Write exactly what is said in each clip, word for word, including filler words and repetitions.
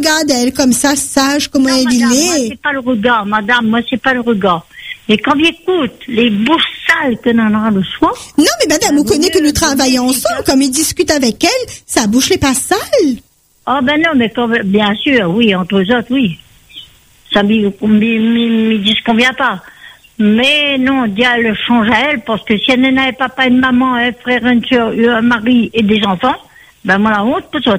regarde elle comme ça, sage, comment non, elle madame, est. Moi, c'est pas le regard, madame, moi, c'est pas le regard. Et quand j'écoute les bouches sales que l'on a le soir. Non, mais madame, vous connaissez que nous travaillons ensemble, comme il discute avec elle, sa bouche n'est pas sale. Ah, ben non, mais quand, bien sûr, oui, entre eux autres, oui. Ça me disconvient pas. Mais non, Dieu le change à elle, parce que si elle n'avait papa, une maman, un frère, une soeur, un mari et des enfants, ben moi, la honte, tout ça.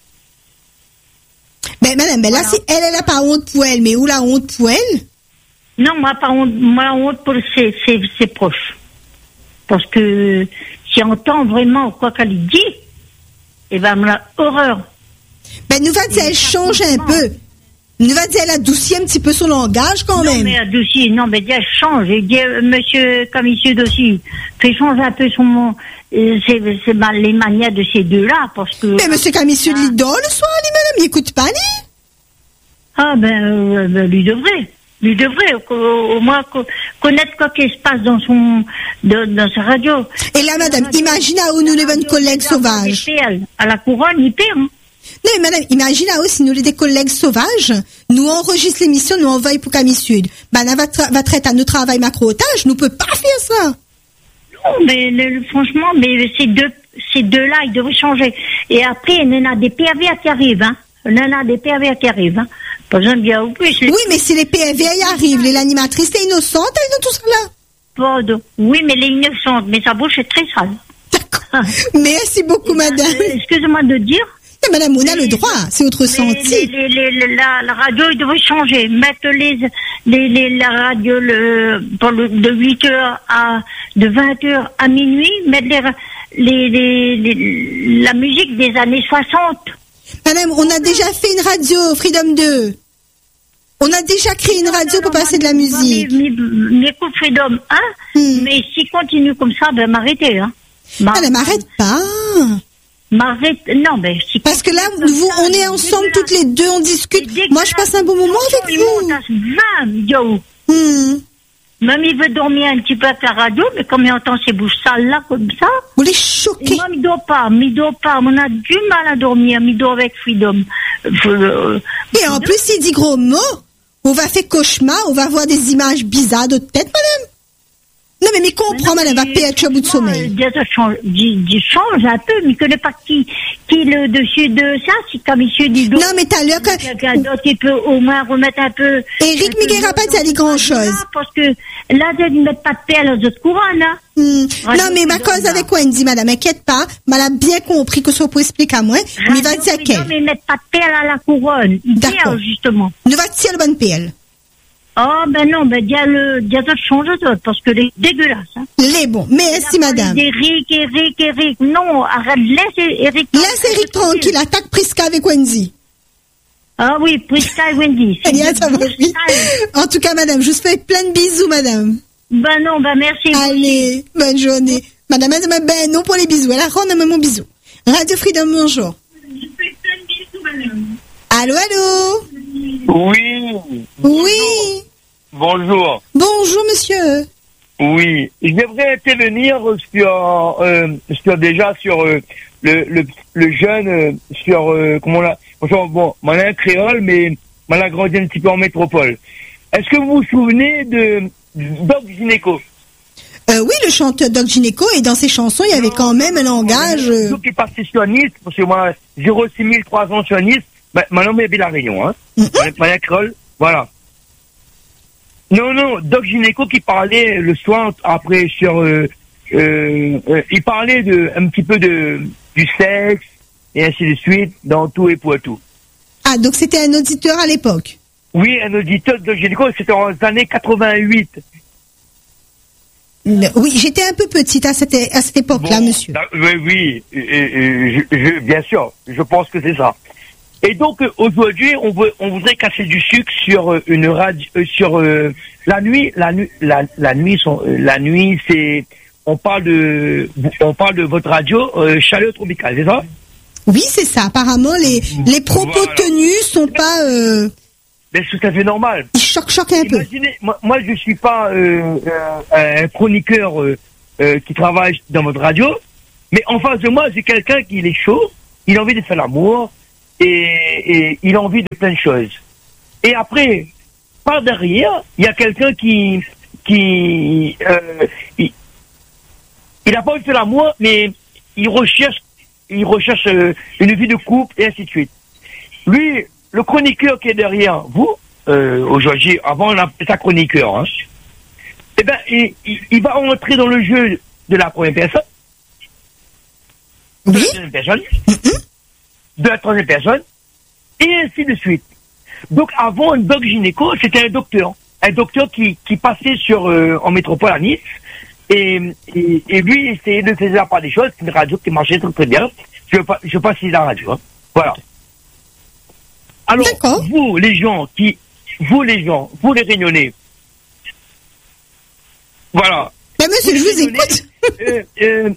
Ben, madame, ben là, si elle, elle n'a pas honte pour elle, mais où la honte pour elle? Non, moi, pas honte, moi, la honte pour ses, ses, ses proches. Parce que, si on entend vraiment quoi qu'elle dit, eh ben, moi, horreur. Ben, nous va dire, elle change un peu. Nous va dire, elle adoucit un petit peu son langage, quand non, même. Non, mais adoucit, non, mais elle change. Et dit, euh, monsieur commissaire aussi, fait changer un peu son, euh, c'est, c'est mal les manières de ces deux-là, parce que. Mais monsieur commissaire, il dort le soir, lui, madame, il écoute pas, lui. Ah, ben, euh, ben, lui devrait. Lui devrait, au, au moins, connaître quoi qu'il se passe dans son, de, dans sa radio. Et là, madame, imaginez où nous, les bonnes collègues sauvages. À la couronne, il perd, hein. Non, mais madame, imaginez aussi, nous, les des collègues sauvages, nous enregistrons l'émission, nous envoyons pour Camille Sud. Ben, là, va, tra- va traiter à nos travail macro-otage, nous peut pas faire ça. Non, mais, le, franchement, mais ces deux, ces deux-là, ils devraient changer. Et après, il y en a des P V qui arrivent, hein. Il y en a des P V qui arrivent, hein. Pas besoin de bien ou plus. Les... Oui, mais si les P V y arrivent, les l'animatrice est innocente, elle est tout ça là. Pas de... Oui, mais elle est innocente, mais sa bouche est très sale. D'accord. Merci beaucoup, madame. Euh, excusez-moi de dire. Mais madame, on a le droit, c'est votre ressenti. Les, les, les, la, la radio, il devrait changer. Mettre les, les, les, la radio le, pour le, de huit heures à, de vingt heures à minuit, mettre les, les, les, les, la musique des années soixante. Madame, on a déjà fait une radio, Freedom deux. On a déjà créé une radio non, non, pour passer de la musique. Mais, mais, mais écoute, Freedom un, hmm. mais s'il continue comme ça, ben m'arrêter, hein. Madame, m'arrête pas. M'arrête, non, ben, si parce que là, vous, on est ensemble toutes les deux, on discute. Moi, je passe un bon moment avec vous. vingt, yo. Hmm. Même il veut dormir un petit peu avec la radio, mais comme il entend ces bouches sales là, comme ça. Vous les choquez. Moi, il dort pas, il dort pas. On a du mal à dormir, il dort avec Freedom. Euh, Et en plus, il dit gros mots. On va faire cauchemar, on va voir des images bizarres de tête, madame. Non, mais mais comprends, madame, va payer à bout de sommeil. Ça change, change un peu, mais il connaît pas qui, qui le dessus de ça, si comme monsieur dit. Non, mais t'as l'heure que. Quelqu'un d'autre qui peut au moins remettre un peu. Éric Miguel pas dit grand chose. Parce que là, ils ne mettent pas de paix aux autres couronnes, hein. Hmm. Non, mais ma cause avec Wendy, madame, inquiète pas. Madame a bien compris que ça peut expliquer à moi. Mais il va dire qu'elle. Non, mais ils ne mettent pas de paix à la couronne. D'accord. Justement. Nous va tirer le bon P L. Oh, ben non, ben, il y a le, il y a d'autres choses, parce que les dégueulasses, hein. Les bons. Merci, madame. Eric, Eric, Eric. Non, arrête, laisse Eric. Laisse Eric tranquille, attaque Prisca avec Wendy. Ah oui, Prisca et Wendy. Bien, ça va, oui. En tout cas, madame, je vous fais plein de bisous, madame. Ben non, ben merci. Allez, bonne journée. Madame, madame, ben non pour les bisous. Elle a rendu mon bisou. Radio Freedom, bonjour. Je fais plein de bisous, madame. Allô, allô? Oui. Oui. Bonjour. Bonjour, monsieur. Oui. Je devrais intervenir sur, euh, sur déjà sur euh, le, le, le jeune, euh, sur, euh, comment là, bon, moi, un créole, mais moi, a grandi un petit peu en métropole. Est-ce que vous vous souvenez de Doc Gynéco? Euh, oui, le chanteur Doc Gynéco, et dans ses chansons, il y avait quand même un langage. Euh... qui est parti sur Nice, parce que moi, zéro six mille trois cents sur Nice, bah, maintenant, il y avait la Réunion, hein. Mm-hmm. Moi, un créole, voilà. Non, non, Doc Gynéco qui parlait le soir après sur, euh, euh, euh, il parlait de un petit peu de du sexe et ainsi de suite dans tout et pour tout. Ah, donc c'était un auditeur à l'époque. Oui, un auditeur de Doc Gynéco, c'était en années quatre-vingt-huit. Oui, j'étais un peu petite à cette à cette époque-là, bon, monsieur. Oui, oui, euh, euh, je, je, bien sûr, je pense que c'est ça. Et donc euh, aujourd'hui, on veut, on voudrait casser du sucre sur euh, une radio, euh, sur euh, la nuit, la nuit, la, la nuit, sont, euh, la nuit, c'est, on parle de, on parle de votre radio euh, Chaleur Tropicale, c'est ça? Oui, c'est ça. Apparemment, les les propos voilà. tenus sont pas. Euh... Mais c'est tout à fait normal. Ils choquent, choquent un Imaginez, peu. Moi, moi, je suis pas euh, euh, un chroniqueur euh, euh, qui travaille dans votre radio, mais en face de moi, j'ai quelqu'un qui est chaud, il a envie de faire l'amour. et, et il a envie de plein de choses. Et après, par derrière, il y a quelqu'un qui, qui, euh, il, il a pas envie de faire l'amour, mais il recherche, il recherche euh, une vie de couple et ainsi de suite. Lui, le chroniqueur qui est derrière vous, euh, aujourd'hui, avant on appelait ça chroniqueur, hein, eh ben, il, il, il va entrer dans le jeu de la première personne, de Oui. la deuxième personne, Mhm. de la troisième personne, et ainsi de suite. Donc avant, un doc gynéco, c'était un docteur. Un docteur qui, qui passait sur euh, en métropole à Nice, et, et, et lui, il essayait de faire part des choses, c'est une radio qui marchait très très bien. Je ne sais pas si c'est la radio, hein. Voilà. Alors, D'accord. vous, les gens qui, vous les gens, vous les Réunionnais, voilà. Mais monsieur, je vous écoute. Euh, euh,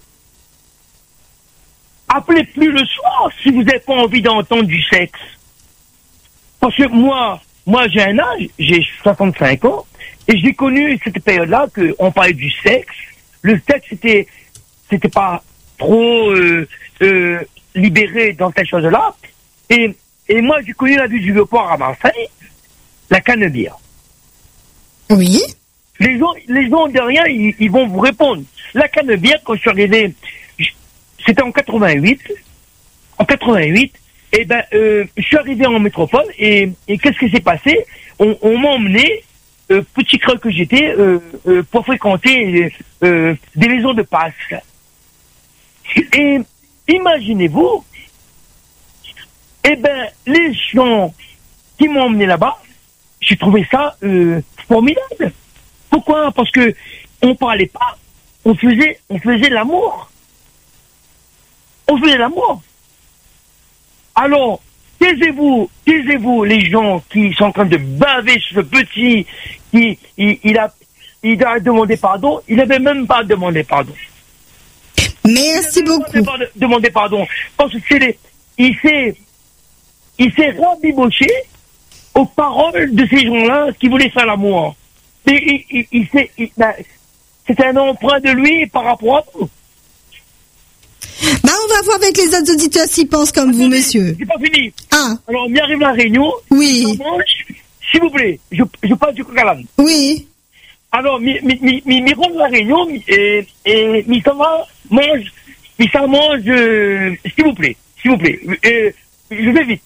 appelez plus le soir si vous n'avez pas envie d'entendre du sexe. Parce que moi, moi j'ai un âge, j'ai soixante-cinq ans, et j'ai connu cette période-là qu'on parlait du sexe. Le sexe, c'était, c'était pas trop euh, euh, libéré dans cette chose-là. Et, et moi, j'ai connu la vie du Vieux-Port à Marseille, la canne-bière. Oui. Les gens, les gens de rien, ils, ils vont vous répondre. La canne-bière, quand je suis arrivé, je- c'était en quatre-vingt-huit. En quatre-vingt-huit, eh ben, euh, je suis arrivé en métropole et, et qu'est-ce qui s'est passé? On, on m'a emmené, euh, petit creux que j'étais, euh, euh, pour fréquenter euh, des maisons de passe. Et imaginez-vous, eh ben, les gens qui m'ont emmené là-bas, j'ai trouvé ça euh, formidable. Pourquoi? Parce que on parlait pas, on faisait, on faisait l'amour. On faisait l'amour. Alors, taisez-vous, taisez-vous les gens qui sont en train de baver sur ce petit, qui, il, il a, il a demandé pardon, il n'avait même pas demandé pardon. Merci Il n'avait beaucoup. même pas de- demandé pardon. Parce que c'est les, il s'est, il s'est rabiboché aux paroles de ces gens-là qui voulaient faire l'amour. Et il, il, il s'est, il- ben, c'est un emprunt de lui par rapport à vous. Bah, on va voir avec les autres auditeurs s'ils pensent comme vous, monsieur. C'est pas fini. Ah, Alors, on y arrive à la réunion. oui, On mange. S'il vous plaît, je, je passe du coq à l'âne. oui. Alors, mi, mi, mi, mi, mi rentre la réunion, mi- et, et, mi ça va, mange, mi ça mange, euh, s'il vous plaît, s'il vous plaît, euh, je vais vite.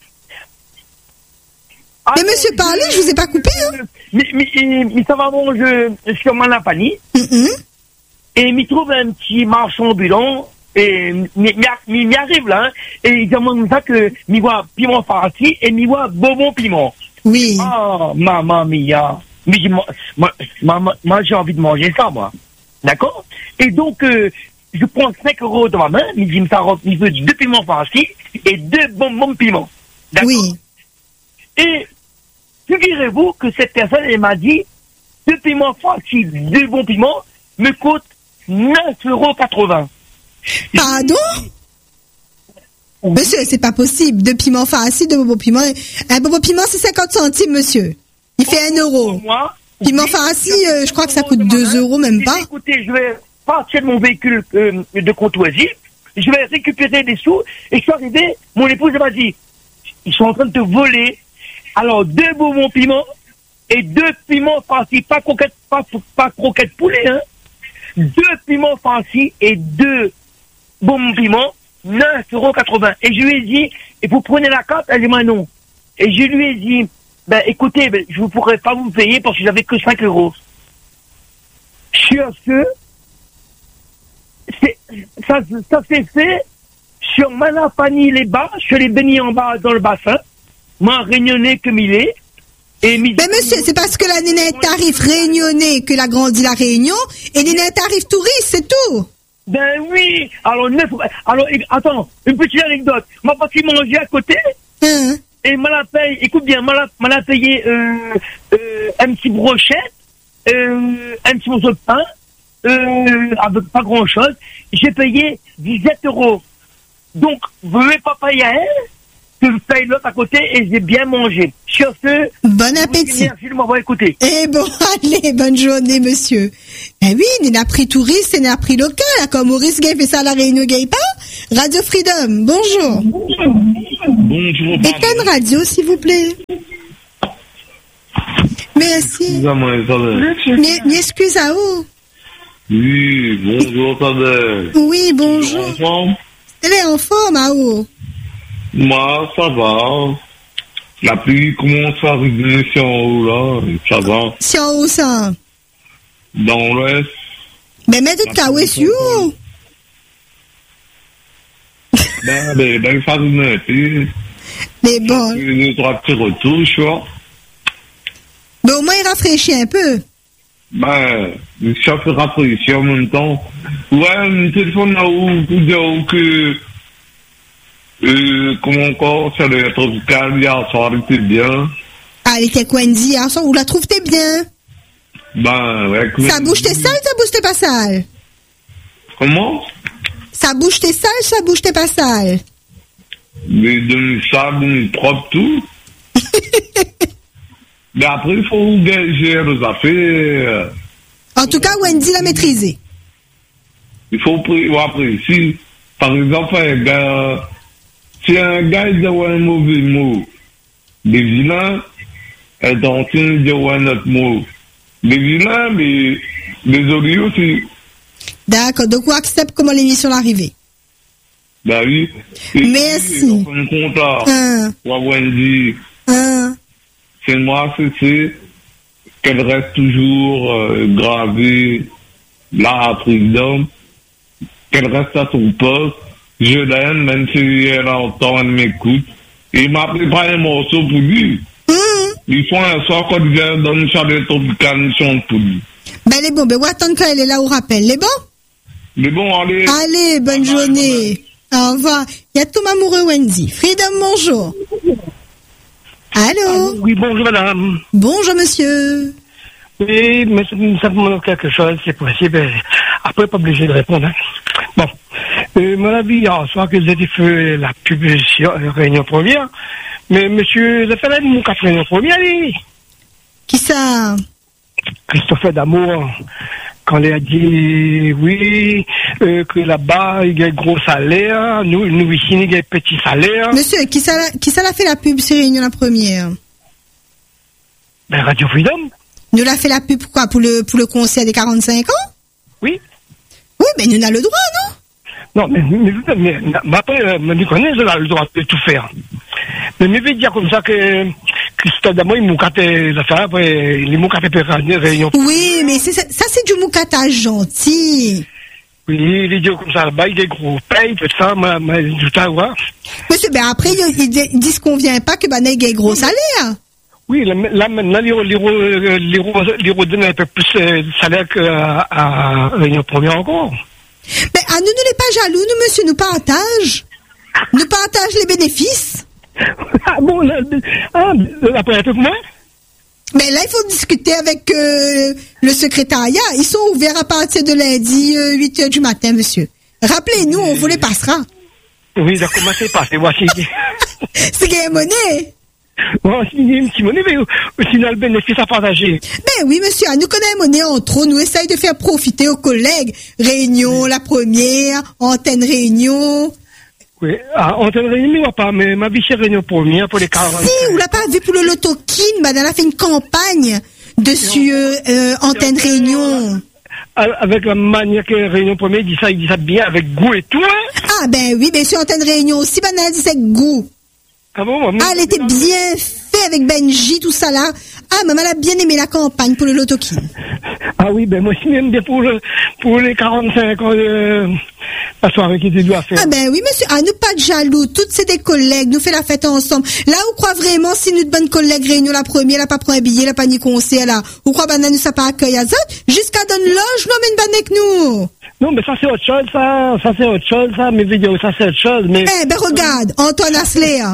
Mais monsieur, parlez, je vous ai pas coupé, hein. Mi, mi, mi ça va mange euh, sur Manapani, Mhm. et mi trouve un petit marchand ambulant, et mi, mi, mi, mi arrive là, hein, et il demande ça que mi voit piment farci, et mi voit bonbon piment. Oui. Ah, maman mia. Mais j'ai- moi, moi, moi, moi, j'ai envie de manger ça, moi. D'accord? Et donc, euh, je prends cinq euros dans ma main, mais il me tarot- il veut deux piments farcis et deux bonbons piments. D'accord? Oui. Et figurez-vous que cette personne, elle m'a dit, deux piments farcis, deux bons piments, me coûtent neuf euros quatre-vingts. Pardon? Monsieur, c'est pas possible. Deux piments farcis, deux bonbons piments. Un bonbon piment, c'est cinquante centimes, monsieur. Il fait un euro. Moi, Piment farci, euh, je crois que ça coûte deux euros, même pas. Écoutez, je vais partir de mon véhicule euh, de courtoisie, je vais récupérer des sous, et je suis arrivé, mon épouse elle m'a dit, ils sont en train de te voler, alors deux bonbons piments, et deux piments farcis, pas croquettes, pas, pas croquettes poulet, hein, deux piments farcis et deux bonbons piments, neuf euros quatre-vingts. Et je lui ai dit, et vous prenez la carte? Elle dit, moi non. Et je lui ai dit, ben écoutez, ben, je ne pourrais pas vous payer parce que j'avais que cinq euros. Sur ce, c'est, ça, ça s'est fait sur Manapani-les-Bas, je les bénis en bas dans le bassin, moi réunionnais comme il est. Et mis- Mais monsieur, c'est parce que la nana est tarif réunionnais que la grandit la Réunion, et les nana est tarif touriste, c'est tout. Ben oui, alors neuf, alors attends, une petite anecdote. Ma partie manger à côté, Hein? et m'a la paye, écoute bien, m'a la, m'a la payé euh, euh, un petit brochette, euh, un petit morceau de pain, euh, avec pas grand chose. J'ai payé dix-sept euros. Donc, vous ne pouvez pas payer à elle, que je paye l'autre à côté et j'ai bien mangé. Sur ce, bon appétit. Merci de m'avoir écouté. Eh bon, allez, bonne journée, monsieur. Eh oui, il n'a pris touriste, il n'a pris local, comme Maurice Gay fait ça à la Réunion Gay pas. Radio Freedom, bonjour. Bonjour. Éteindre radio, s'il vous plaît. Merci. M'excuse à vous. Oui, bonjour, Tadel. Oui, bonjour. Elle est en forme, à où? Moi, ça va. La pluie commence à arriver si en haut, là. Ça va. Si en haut, ça? Dans l'ouest. Mais mettez de kawé sur où? Ben, ben, ben, ça me fait. Mais bon. Deux, trois petits retours, tu vois. Mais au moins, il rafraîchit un peu. Ben, ça fait rafraîchir en même temps. Ouais, mon téléphone là où, pour dire que, euh, comment encore, ça doit être calme, hier soir, il était bien. Ah, elle était quoi, Wendy, hier soir, où la trouves-tu bien? Ben, ouais. Ça bouge tes sales, ça bouge tes pas sales? Comment? Ça bouge tes sales, ça bouge tes pas sales? Mais de sable, on propre tout. Mais après, il faut gérer les affaires. En tout cas, Wendy l'a maîtrisé. Il faut après, si, par exemple, un gars, si un gars dit un mauvais mot, les vilains, est en train de dire un autre mot. Les vilains, mais les autres aussi. D'accord, donc on accepte comment l'émission est arrivée. Ben oui. Merci. On compte là. Un. Pour Wendy. Un. C'est moi, c'est qu'elle reste toujours euh, gravée là à Freedom, qu'elle reste à son poste. Je l'aime, même si elle entend, elle m'écoute. Et il m'a préparé un morceau pour lui. Mmh. Il faut un soir quand il vient dans une chaleur tropicale, une chante pour lui. Ben, les bon, ben, on va attendre quand elle est là au rappel. Les bon? Les bon, allez. Allez, bonne ah, journée. Au revoir. Il y a tout amoureux Wendy. Freedom, bonjour. Allô? Oui, bonjour madame. Bonjour monsieur. Oui, mais ça me demande quelque chose, c'est possible. Après, pas obligé de répondre. Hein. Bon, euh, mon avis, hier soir que vous avez fait la publication réunion première, mais monsieur, vous avez fait mon quatre réunion première, allez. Qui ça? Christophe D'Amour. Quand il a dit, oui, euh, que là-bas, il y a un gros salaire, nous, nous ici, il y a un petit salaire. Monsieur, qui ça, qui ça l'a fait la pub, c'est Réunion la première? Ben, Radio Freedom. Nous l'a fait la pub, quoi, pour le, pour le concert des quarante-cinq ans? Oui. Oui, mais nous, on a le droit, non? Non, mais, mais, mais, mais après, mais, nous connaissons, on a le droit de tout faire. Mais, mais, je vais dire comme ça que, Christophe D'Amour, il m'a gâté l'affaire, après, il m'a gâté la réunion. Oui, mais c'est, ça, ça c'est du moucatage gentil. Oui, il dit comme ça, là-bas, il est gros paye, tout ça, mais, mais, tout ça, ouais. Monsieur, ben après, ils disent qu'on vient pas que ben, il y a un gros salaire. Oui, là, là maintenant, les les donnent un peu plus de salaire qu'à à Réunion Première encore. Mais à nous, nous n'est pas jaloux, nous, monsieur, nous partage. Nous partage les bénéfices. Ah bon, là, ah, après un peu moins? Mais là, il faut discuter avec euh, le secrétariat. Ils sont ouverts à partir de lundi, euh, huit heures du matin, monsieur. Rappelez-nous, on vous les passera. Oui, d'accord, comment c'est passé, voici. C'est qu'il y a monnaie. Bon, c'est une petite monnaie, mais aussi dans le bénéfice à partager. Ben oui, monsieur, nous connaissons monnaie en trop. Nous essayons de faire profiter aux collègues. Réunion, la première, antenne réunion. Oui, ah, antenne réunion, pas, mais ma vie, c'est réunion première pour les quarante. Si, vous l'avez pas vu pour le loto-kin, madame, elle a fait une campagne dessus, euh, euh, antenne réunion. Avec la manière que Réunion Première dit ça, il dit ça bien, avec goût et tout, hein? Ah, ben oui, bien sûr, antenne réunion aussi, ben, elle dit ça avec goût. Ah bon, ah, elle était bien faite avec Benji, tout ça là. Ah, maman, elle a bien aimé la campagne pour le loto-kin. Ah oui, ben moi aussi, même bien pour, le, pour les quarante-cinq ans de la soirée qui était dû à faire. Ah ben oui, monsieur, ah, nous pas de jaloux, toutes c'est des collègues, nous fait la fête ensemble. Là, on croit vraiment, si nous de bonnes collègues réunion la première, elle a pas pris un billet, elle a pas ni concert là. On croit ben nous ça pas accueil à ça, jusqu'à donne loge, non, mais une bonne avec nous. Non, mais ça c'est autre chose, ça, ça c'est autre chose, ça, mes vidéos, ça c'est autre chose, mais. Eh ben regarde, Antoine Asseler,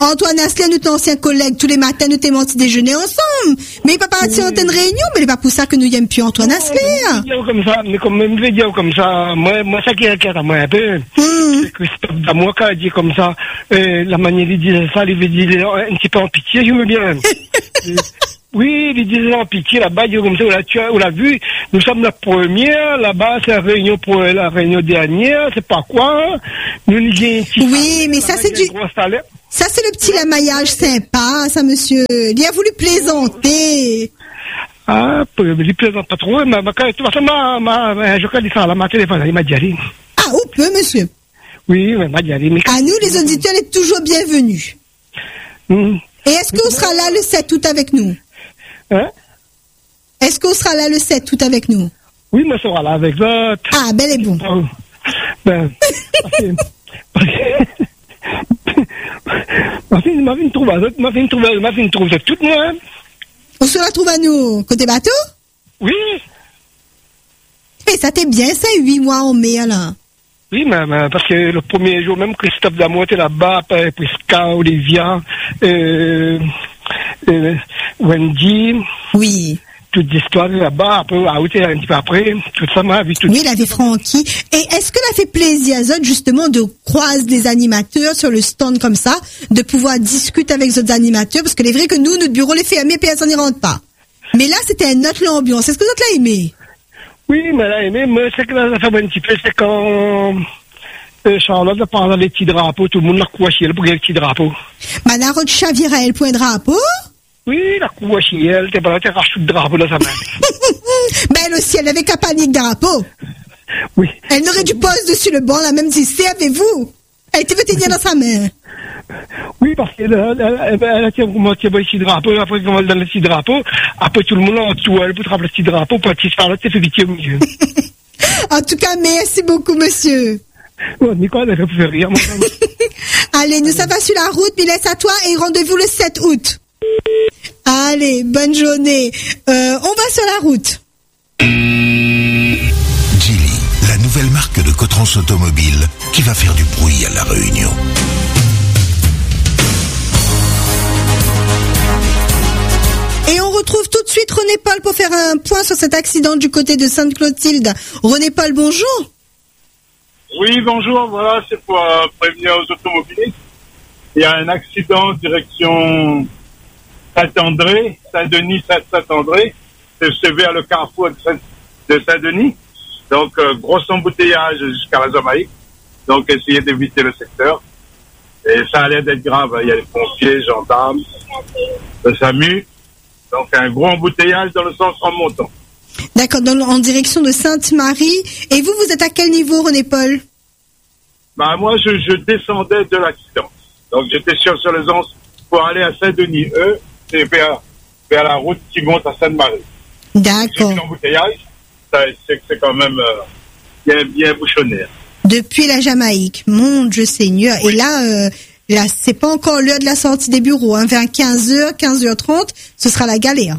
Antoine Asselin, nous t'es ancien collègue, tous les matins, nous t'es menti déjeuner ensemble. Mais il pas parti en une réunion, mais c'est pas pour ça que nous n'aimons plus Antoine Asselin. Mais comme ça, mais comme même je vais dire comme ça, moi, moi, ça qui inquiète à moi un peu, Mmh. c'est que Christophe Damois, quand il dit comme ça, euh, la manière il disait ça, il veut dire un petit peu en pitié, je veux bien. Euh, Oui, il disait en pitié, là-bas, il dit comme ça, on l'a, tu as, on l'a vu, nous sommes la première, là-bas, c'est la réunion pour la réunion dernière, c'est pas quoi, nous, nous, j'ai Oui, mais ça, c'est du, ça, c'est le petit lamaillage sympa, ça, monsieur. Il a voulu plaisanter. Ah, il plaisante pas trop, mais, mais, de toute façon, ma, ma, ma, je connais ça, là, ma téléphone, il m'a dit, allez. Ah, on peut, monsieur. Oui, il m'a dit, allez, mais. À nous, les auditeurs, êtes toujours bienvenus. Hum. Et est-ce qu'on sera là le sept août avec nous? Hein? Est-ce qu'on sera là le sept août avec nous? Oui, mais ça sera là avec l'autre. Ah, bel et bon. Oh. Ben, ma fille, ma fille me trouve, ma fille me trouve, ma fille me trouve toute moi. On se la trouve à nous, côté bateau? Oui. Mais ça t'est bien, ça, huit mois en mai, là. Oui, mais, mais parce que le premier jour, même Christophe Damois était là-bas, Prisca, Olivia, euh, euh, Wendy. Oui. Toute l'histoire là-bas, après, à un petit peu après, tout ça m'a vu tout. Oui, il avait Francky. Et est-ce que ça fait plaisir à Zod, justement, de croiser des animateurs sur le stand comme ça, de pouvoir discuter avec les autres animateurs, parce que c'est vrai que nous, notre bureau, les fermé, personne n'y rentre pas. Mais là, c'était un autre l'ambiance. Est-ce que vous l'avez aimé? Oui, mais là, aimé, mais c'est que là, ça fait un petit peu, c'est quand, euh, Charlotte a parlé des petits drapeaux, tout le monde l'a couaché, elle, pour les petits drapeaux. Manaro de Chavira, elle, pour un drapeau? Oui, la couaché, elle, t'es pas là, t'es racheté le drapeau dans sa main. Ben, elle aussi, elle avait qu'à panique drapeau. Oui. Elle n'aurait dû poser dessus le banc, là, même si c'est avec vous. Elle était tenir dans sa main. Oui, parce qu'elle elle a tient vraiment tient le petit drapeau, après quand elle donne le petit drapeau, après tout le monde en tout, elle peut trapper le petit drapeau, pour petit Charlotte, c'est fait vite au milieu. En tout cas, merci beaucoup, monsieur. Bon, Nicole, elle fait rire, mon ami. Allez, nous ça va sur la route, mais laisse à toi et rendez-vous le sept août. Allez, bonne journée. Euh, on va sur la route. Geely, la nouvelle marque de Cotrans Automobile qui va faire du bruit à La Réunion. Et on retrouve tout de suite René Paul pour faire un point sur cet accident du côté de Sainte-Clotilde. René Paul, bonjour. Oui, bonjour. Voilà, c'est pour euh, prévenir aux automobilistes. Il y a un accident direction Saint-André, Saint-Denis, Saint-André. C'est vers le carrefour de, Saint- de Saint-Denis. Donc, euh, gros embouteillage jusqu'à la Jamaïque. Donc, essayez d'éviter le secteur. Et ça a l'air d'être grave. Il y a les pompiers, gendarmes, le SAMU. Donc, un gros embouteillage dans le sens en montant. D'accord, dans, en direction de Sainte-Marie. Et vous, vous êtes à quel niveau, René Paul? Bah, moi, je, je descendais de l'accident. Donc, j'étais sur, sur les onces pour aller à Saint-Denis. Eux, c'est vers, vers la route qui monte à Sainte-Marie. D'accord. L'embouteillage, ça, c'est, c'est quand même euh, bien, bien bouchonné. Depuis la Jamaïque. Mon Dieu Seigneur. Oui. Et là, euh, là, c'est pas encore l'heure de la sortie des bureaux. Hein. Vers quinze heures, quinze heures trente, ce sera la galère.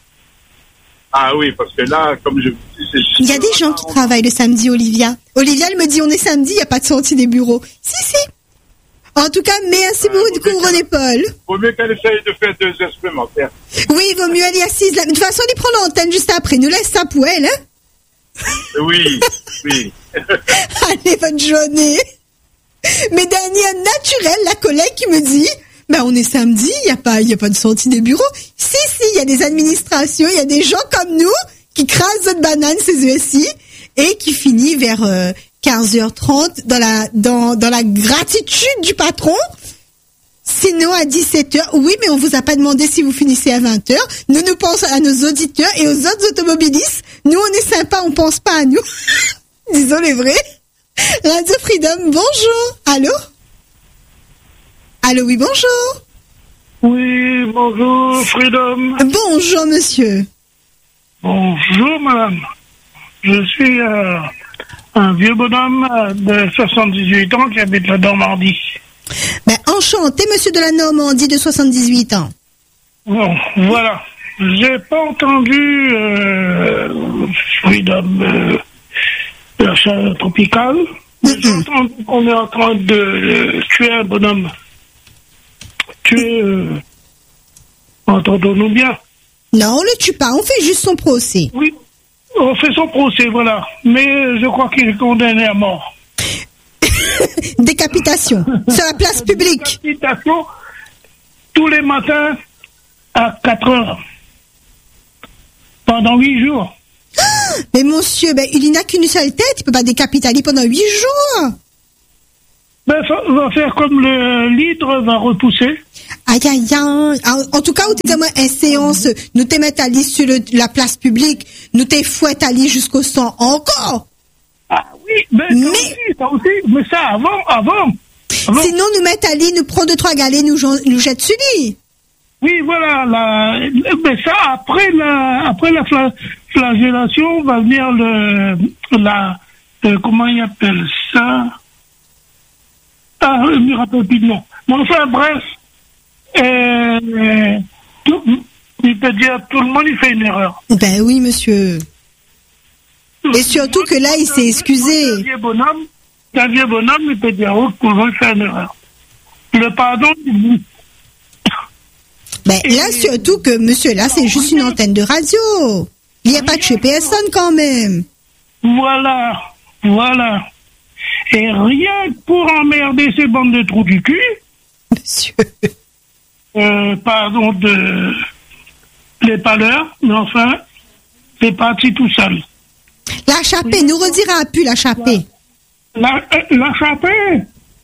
Ah oui, parce que là, comme je vous dis, c'est juste... Il y a des gens qui travaillent le samedi, Olivia. Olivia, elle me dit, on est samedi, il n'y a pas de sortie des bureaux. Si, si. En tout cas, merci ah, beaucoup, René Paul. Vaut mieux qu'elle essaye de faire deux heures supplémentaires. Oui, il vaut mieux aller assise là. De toute façon, elle prend l'antenne juste après. Nous laisse ça pour elle, hein? Oui, oui. Allez, bonne journée. Mais dernière naturelle, la collègue qui me dit, ben, on est samedi, il n'y a pas, il y a pas de sortie des bureaux. Si, si, il y a des administrations, il y a des gens comme nous qui crasent notre banane, ces eux-ci, et qui finit vers, euh, quinze heures trente dans la, dans, dans la gratitude du patron. Sinon, à dix-sept heures, oui, mais on vous a pas demandé si vous finissez à vingt heures. Nous, nous pensons à nos auditeurs et aux autres automobilistes. Nous, on est sympa, on pense pas à nous. Disons les vrais. Radio Freedom, bonjour. Allô? Allô, oui, bonjour. Oui, bonjour, Freedom. Bonjour, monsieur. Bonjour, madame. Je suis euh, un vieux bonhomme de soixante-dix-huit ans qui habite la Normandie. Ben, enchanté, monsieur de la Normandie de soixante-dix-huit ans. Bon, voilà. J'ai pas entendu euh, Freedom euh, la chaleur tropicale. Mm-hmm. J'ai entendu qu'on est en train de euh, tuer un bonhomme. tuer. Euh, entendons-nous bien. Non, on le tue pas, on fait juste son procès. Oui, on fait son procès, voilà. Mais je crois qu'il est condamné à mort. Décapitation, sur la place publique. Décapitation, tous les matins à quatre heures. Pendant huit jours. Mais monsieur, ben, il n'a qu'une seule tête, il peut pas décapiter pendant huit jours. Ben, on va faire comme le litre va repousser. Aïe, aïe, aïe. En, en tout cas, où t'es moi, une séance, nous t'es mettre à lire sur le, la place publique, nous t'es fouette à lire jusqu'au sang encore. Ah oui, mais, mais... Ça, aussi, ça aussi, mais ça avant, avant. avant. Sinon, nous mettre à lire, nous prend deux, trois galets, nous, nous jette sur lit. Oui, voilà, la, mais ça, après la, après la fla, flagellation, va venir le, la, euh, comment il appelle ça? Ah, je me rappelle plus de nom. Mais enfin, bref, euh, tout, il peut dire, tout le monde, il fait une erreur. Ben oui, monsieur. Et surtout que là, il s'est excusé. Un vieux bonhomme, un vieux bonhomme, il peut dire, oh, tout le monde fait une erreur. Le pardon, il Ben, là, surtout que, monsieur, là, c'est juste une antenne de radio. Il n'y a pas de chez personne, quand même. Voilà, voilà. Et rien que pour emmerder ces bandes de trous du cul. Monsieur. Euh, pardon de les paleurs, mais enfin, c'est parti tout seul. La chapée, nous redira plus la chapée. La, euh, la chapée.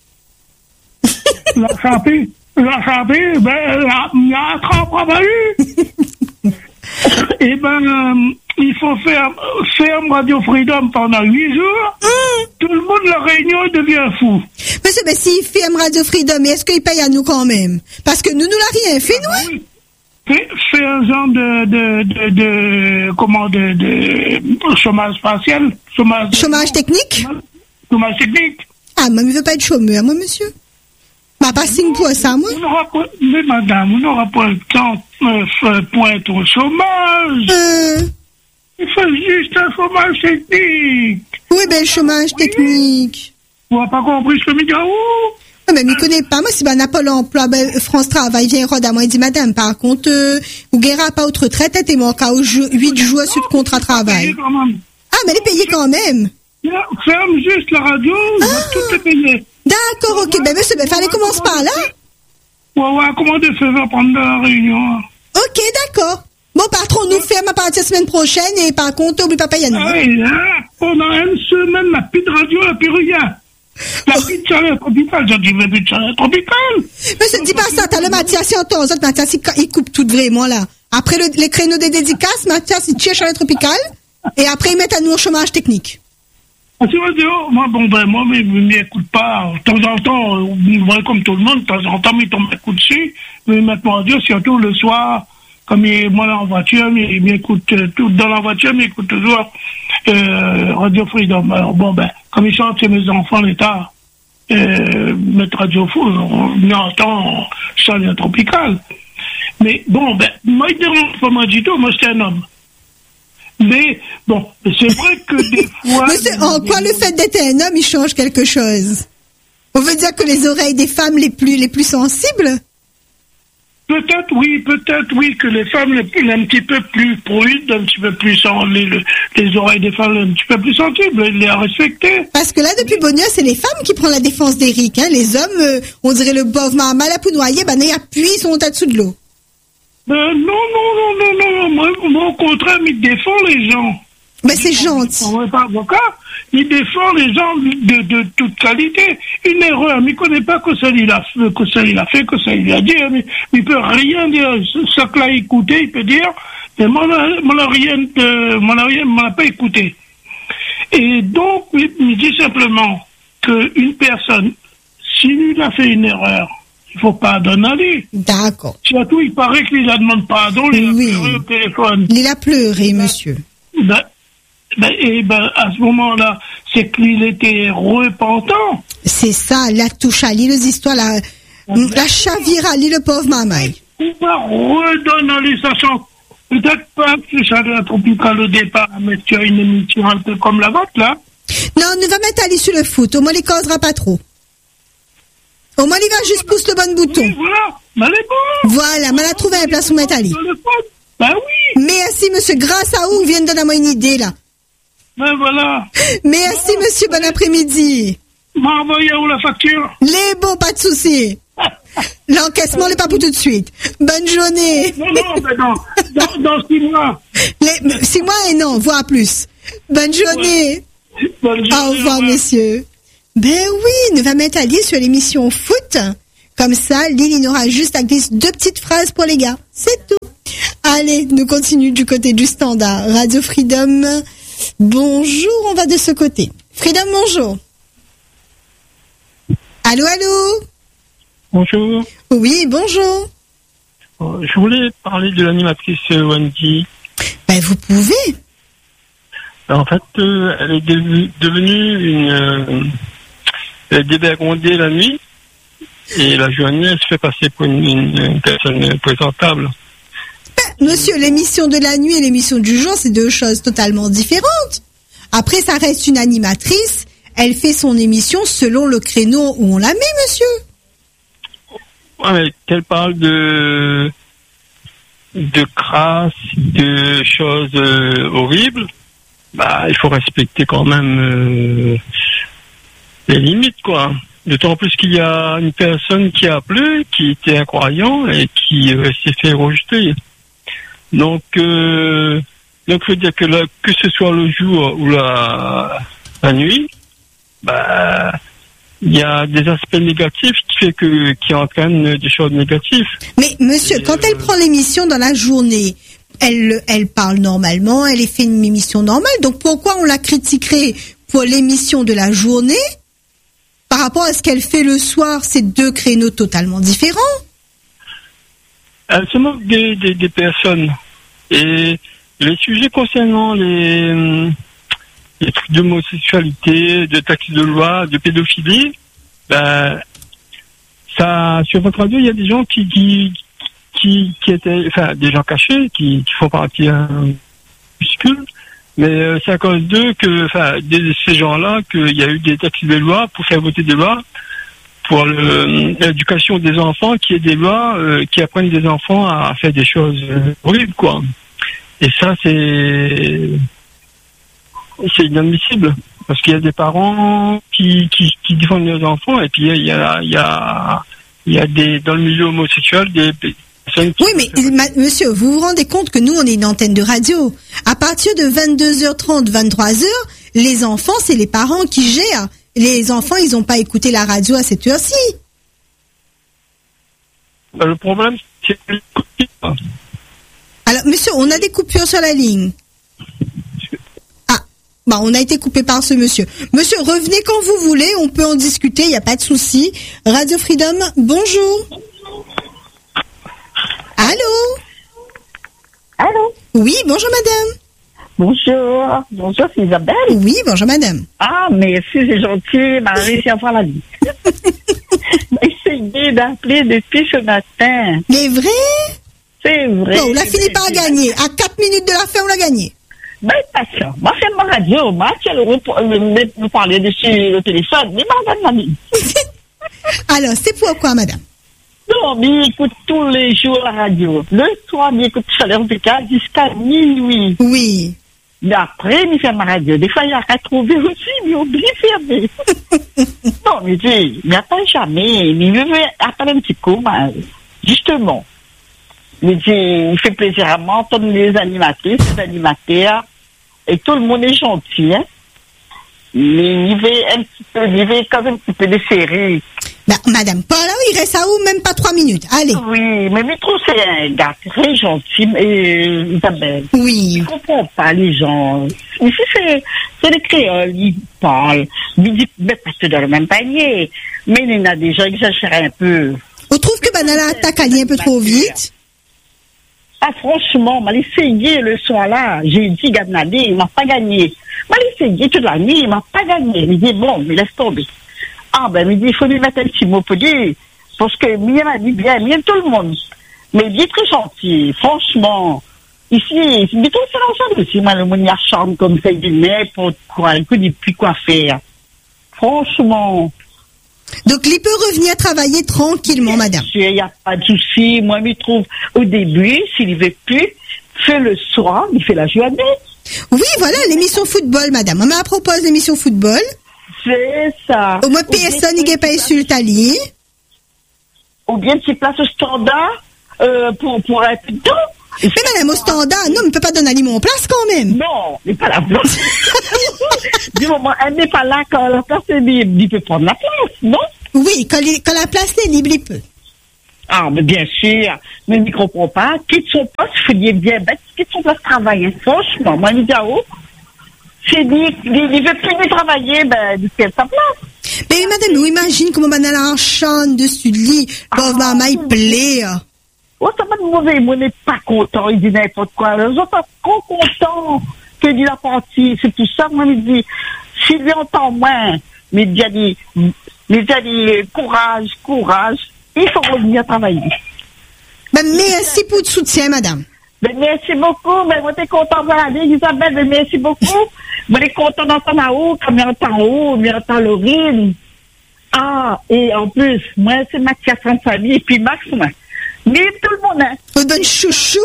La chapée. La chapée, ben, la, la attrape pas eu. Eh ben, euh, il faut faire, ferme Radio Freedom pendant huit jours. Mmh. Tout le monde, la réunion, devient fou. Monsieur, ben, s'il ferme Radio Freedom, est-ce qu'il paye à nous quand même? Parce que nous, nous l'a rien fait, nous. Oui. Fait, fait un genre de, de, de, de comment, de, de chômage partiel. Chômage, chômage technique? Chômage, chômage technique. Ah, moi, il veut pas être chômeur, moi, monsieur. Ma pas signe pour ça, moi. On n'aura pas, mais madame, on n'aura pas le temps de pointer au chômage. Euh... Il faut juste un chômage technique. Oui, ben, le chômage oui. technique. On n'a pas compris ce que me dit où? Ah, mais, il connaît pas. Moi, si ben, n'a pas l'emploi, ben, France Travail vient rôder à moi, il dit, madame, par contre, euh, vous guérez pas autre retraite, et mon cas, huit jours sur le contrat de travail. Ah, mais elle est payée quand même. Ferme juste la radio, ah. Va tout est payé. D'accord, ok. Ben, monsieur, ben, fallait commencer par là. Ouais, ouais, comment de faire prendre la réunion? Ok, d'accord. Bon, patron, nous ferme à partir de la semaine prochaine et par contre, oublie pas payer à nous. Ah, et là, pendant une semaine, la plus de radio, la plus rien. La plus de chaleur tropicale, j'ai dit, mais plus de chaleur tropicale. Monsieur, dis pas ça, t'as le Mathias, si on t'en autres, Mathias, il coupe tout vraiment, là. Après le, les créneaux des dédicaces, Mathias, il tire chaleur tropicale et après, ils mettent à nous au chômage technique. Tu vas dire, oh, moi, bon, ben, moi, mais il m'écoute pas. De temps en temps, euh, comme tout le monde, de temps en temps, il tombe un coup dessus. Mais maintenant, Dieu, surtout le soir, comme il, moi, là, en voiture, il m'écoute, euh, tout, dans la voiture, il m'écoute toujours, euh, Radio Freedom. Alors, bon, ben, comme ils chantent chez mes enfants, l'État, euh, mettre Radio Freedom, on entend chaleur tropicale. Mais, bon, ben, moi, il dérange pas moi du tout, moi, c'est un homme. Mais, bon, c'est vrai que des fois... Mais c'est, en quoi le fait d'être un homme, il change quelque chose? On veut dire que les oreilles des femmes les plus, les plus sensibles? Peut-être, oui, peut-être, oui, que les femmes, les, un petit peu plus prudes, un petit peu plus, les, les oreilles des femmes, un petit peu plus sensibles, les à respecter. Parce que là, depuis Bonheur, c'est les femmes qui prennent la défense d'Éric, hein. Les hommes, euh, on dirait le bove mal à pounoyer, ben, ils appuient, ils sont en dessous de l'eau. Euh, non, non, non, non, non, moi, moi, au contraire, il défend les gens. Mais c'est gentil. On n'est pas avocat, il défend les gens de, de, de toute qualité. Une erreur, mais il ne connaît pas que ça il a fait, que ça il a fait, que ça il a dit, mais il ne peut rien dire. Ça que l'a écouté, il peut dire, mais moi, moi, l'a rien, euh, moi, l'a rien, moi, l'a pas écouté. Et donc, il me dit simplement qu'une personne, s'il a fait une erreur, il faut pardonner. D'accord. Surtout, il paraît qu'il a demandé pardon, il oui. a pleuré au téléphone. Il a pleuré, monsieur. Ben, ben, et ben, à ce moment-là, c'est qu'il était repentant. C'est ça, la touche à l'île, les histoires, la, ben, la chavire à l'île, le pauvre maman. On va redonner sa chance. Peut-être pas que ça va être tropical au départ, mais tu as une émission un peu comme la vôtre, là. Non, on va mettre à l'île sur le foot. Au moins, il ne causera pas trop. Au moins, il va juste pousser le bon bouton. Oui, voilà. Mais elle est bonne. Voilà, mais elle a trouvé un place où mettre Ali. Ben oui. Merci, monsieur. Grâce à vous, vous venez de donner moi une idée, là. Ben voilà. Merci, monsieur. Bon après-midi. M'a envoyé où la facture? Les bons, pas de souci. L'encaissement n'est pas pour tout de suite. Bonne journée. Non, non, mais non. Dans, dans six mois. Les, six mois et non, voire plus. Bonne journée. Ouais. Bonne journée. Au revoir, messieurs. Ben oui, nous va mettre à lier sur l'émission foot. Comme ça, Lily n'aura juste à glisser deux petites phrases pour les gars. C'est tout. Allez, nous continuons du côté du standard. Radio Freedom. Bonjour, on va de ce côté. Freedom, bonjour. Allô, allô. Bonjour. Oui, bonjour. Euh, je voulais parler de l'animatrice euh, Wendy. Ben, vous pouvez. En fait, euh, elle est devenue, devenue une... Euh, elle est dévergondée la nuit. Et la journée, elle se fait passer pour une, une, une personne présentable. Ben, monsieur, l'émission de la nuit et l'émission du jour, c'est deux choses totalement différentes. Après, ça reste une animatrice. Elle fait son émission selon le créneau où on la met, monsieur. Ouais, mais qu'elle parle de de crasse, de choses euh, horribles, bah il faut respecter quand même euh, les limites, quoi. D'autant plus qu'il y a une personne qui a appelé, qui était incroyant et qui euh, s'est fait rejeter. Donc, euh, donc je veux dire que, là, que ce soit le jour ou la, la nuit, bah il y a des aspects négatifs qui fait que qui entraînent des choses négatives. Mais monsieur, et quand euh... elle prend l'émission dans la journée, elle elle parle normalement, elle fait une émission normale. Donc pourquoi on la critiquerait pour l'émission de la journée par rapport à ce qu'elle fait le soir? C'est deux créneaux totalement différents. Elle se moque des, des, des personnes. Et les sujets concernant les, les trucs d'homosexualité, de taxes de loi, de pédophilie, ben, ça, sur votre radio, il y a des gens qui, qui, qui, qui étaient, enfin, des gens cachés, qui, qui font partie d'un muscule, mais euh, c'est à cause d'eux que, enfin, de ces gens-là, qu'il y a eu des taxes de loi pour faire voter des lois pour le, l'éducation des enfants, qui est des lois euh, qui apprennent des enfants à faire des choses euh, horribles, quoi. Et ça, c'est c'est inadmissible, parce qu'il y a des parents qui, qui, qui défendent leurs enfants, et puis il y a, il y a, il y a des, dans le milieu homosexuel, des personnes qui... Oui, mais ma, monsieur, vous vous rendez compte que nous, on est une antenne de radio. À partir de vingt-deux heures trente, vingt-trois heures, les enfants, c'est les parents qui gèrent. Les enfants, ils n'ont pas écouté la radio à cette heure-ci. Ben, le problème, c'est que... Alors, monsieur, on a des coupures sur la ligne. Ah, bah, on a été coupé par ce monsieur. Monsieur, revenez quand vous voulez, on peut en discuter, il n'y a pas de souci. Radio Freedom, bonjour. Allô? Allô? Oui, bonjour madame. Bonjour. Bonjour, c'est Isabelle. Oui, bonjour madame. Ah, merci, c'est gentil, m'a réussi à voir la vie. J'ai essayé d'appeler depuis ce matin. Mais vrai? C'est vrai. Non, on l'a fini par gagner. À quatre minutes de la fin, on l'a gagné. Ben, patient. Moi, c'est ma radio. Moi, tu me parler dessus le téléphone. Mais madame, ma vie. Alors, c'est pourquoi, madame? Non, mais il écoute tous les jours la radio. Le soir, il écoute Chaleur P K jusqu'à minuit. Oui. Mais après, il fait ma radio. Des fois, il a retrouvé aussi, mais il oublie de fermer. Non, mais tu sais, il n'attend jamais. Mais il veut attendre un petit coup, mais justement. Mais il fait plaisir à m'entendre les animatrices, les animateurs, et tout le monde est gentil, hein. Mais il veut un petit peu, il veut quand même un petit peu de séries. Bah, madame Paula, il reste à où? Même pas trois minutes. Allez. Oui, mais Mitro, c'est un gars très gentil, et Isabelle. Oui. Je comprends pas les gens. Ici, c'est, c'est les créoles, ils parlent. Ils disent, mais parce que dans le même panier. Mais il y en a des gens qui exagèrent un peu. On trouve que Banana attaque Ali un peu trop vite. Ah, franchement, m'a essayé le soir-là. J'ai dit, Gadnadé, il m'a pas gagné. M'a essayé toute la nuit, il m'a pas gagné. Il dit, bon, mais laisse tomber. Ah, ben, il dit, il faut lui mettre un petit mot pour dire. Parce que, Mia m'a dit bien, bien tout le monde. Mais il est très gentil, franchement. Ici, mais tout c'est l'ensemble aussi. Moi, le monde y a charme comme ça, il dit, n'importe quoi. Il ne dit plus quoi faire. Franchement. Donc, il peut revenir travailler tranquillement, madame. Il n'y a pas de souci. Moi, je me trouve au début, s'il ne veut plus, fait le soir, il fait la journée. Oui, voilà, l'émission football, madame. On me propose l'émission football. C'est ça. Au moins, personne n'est pas sur le tali. Ou bien tu places au standard euh, pour, pour être dedans. Mais madame, au standard, non, on ne peut pas donner aliment en place quand même. Non, il n'est pas la place. Du moment, elle n'est pas là quand la place est libre. Il peut prendre la place, non? Oui, quand, il, quand la place est libre, il peut. Ah, mais bien sûr. Mais il ne comprend pas. Quitte son poste, il faut dire bien bête. Quitte son poste travailler. Franchement, moi, il dit, oh, c'est dit, il ne veut plus travailler, ben, il fait sa place. Mais madame, vous imaginez comment on a la chambre dessus de lit. Bon, maman, il plaît. Oh, ça va de mauvais. Moi, on n'est pas content. Il dit n'importe quoi. Les autres sont trop contents que dit la partie. C'est tout ça. Moi, il dit, s'il lui entend moins, mais il a dit, mais il a dit, courage, courage. Il faut revenir travailler. Ben, merci pour le soutien, madame. Ben, merci beaucoup. Ben, moi, t'es content de aller, Isabelle. Ben, merci beaucoup. Moi, t'es content d'entendre en haut, comme il entend en haut, il entend Laurine. Ah, et en plus, moi, c'est Mathias en famille, et puis Max, moi. Mais tout le monde, hein. On donne chouchou.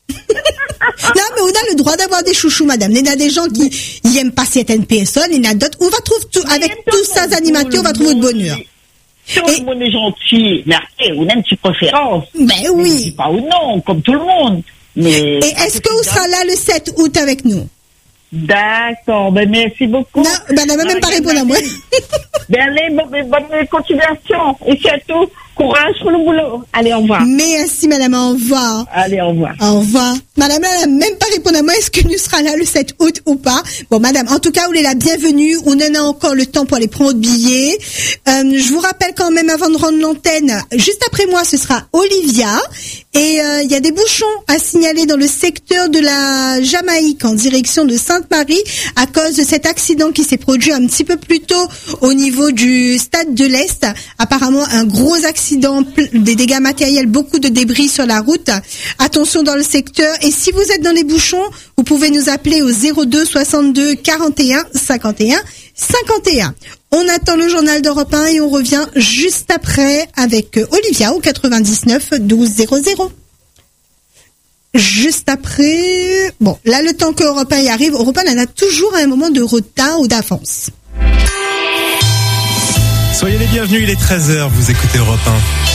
Non, mais on a le droit d'avoir des chouchous, madame. Il y a des gens qui n'aiment pas certaines personnes, il y en a d'autres. On va trouver tout, avec tous ces animateurs, on va trouver de bonheur. Tout le monde est gentil, mais après, on a une petite préférence. Ben oui. Pas ou non, comme tout le monde. Mais et est-ce que vous serez là le sept août avec nous? D'accord, ben merci beaucoup. Non, ben elle n'a même pas répondu à moi. Ben allez, bonne, bonne continuation. Et surtout, courage pour le boulot. Allez, au revoir. Merci, madame, au revoir. Allez, au revoir. Au revoir. Madame, elle n'a même pas répondu à moi. Est-ce que nous serons là le sept août ou pas? Bon, madame, en tout cas, vous êtes la bienvenue. On en a encore le temps pour aller prendre billets. Euh, je vous rappelle quand même, avant de rendre l'antenne, juste après moi, ce sera Olivia. Et il euh, y a des bouchons à signaler dans le secteur de la Jamaïque en direction de Sainte-Marie à cause de cet accident qui s'est produit un petit peu plus tôt au niveau du stade de l'Est. Apparemment, un gros accident, des dégâts matériels, beaucoup de débris sur la route. Attention dans le secteur. Et si vous êtes dans les bouchons, vous pouvez nous appeler au zéro deux soixante-deux quarante et un cinquante et un cinquante et un. On attend le journal d'Europe un et on revient juste après avec Olivia au quatre-vingt-dix-neuf douze zéro zéro. Juste après... Bon, là, le temps que Europe un y arrive, Europe un en a toujours un moment de retard ou d'avance. Soyez les bienvenus, il est treize heures, vous écoutez Europe un.